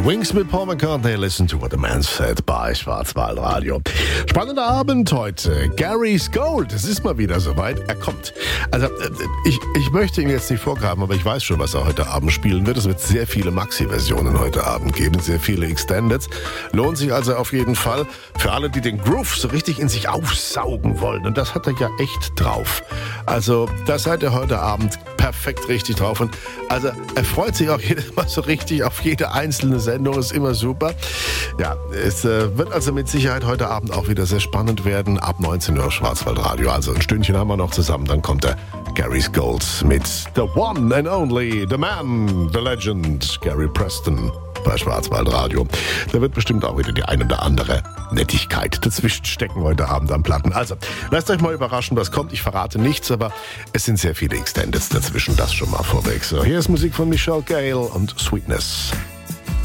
Die Wings mit Paul McCartney, Listen to what the man said bei Schwarzwaldradio. Spannender Abend heute. Gary's Gold, es ist mal wieder soweit, er kommt. Also ich möchte ihn jetzt nicht vorgraben, aber ich weiß schon, was er heute Abend spielen wird. Es wird sehr viele Maxi-Versionen heute Abend geben, sehr viele Extendeds. Lohnt sich also auf jeden Fall für alle, die den Groove so richtig in sich aufsaugen wollen. Und das hat er ja echt drauf. Also da seid ihr heute Abend perfekt richtig drauf. Und also er freut sich auch jedes Mal so richtig auf jede einzelne Sendung, ist immer super. Ja, es wird also mit Sicherheit heute Abend auch wieder sehr spannend werden. Ab 19 Uhr Schwarzwaldradio. Also ein Stündchen haben wir noch zusammen. Dann kommt der Gary's Gold mit The One and Only, The Man, The Legend, Gary Preston bei Schwarzwaldradio. Da wird bestimmt auch wieder die ein oder andere Nettigkeit dazwischen stecken heute Abend am Platten. Also, lasst euch mal überraschen, was kommt. Ich verrate nichts, aber es sind sehr viele Extendeds dazwischen. Das schon mal vorweg. So, hier ist Musik von Michelle Gale und Sweetness.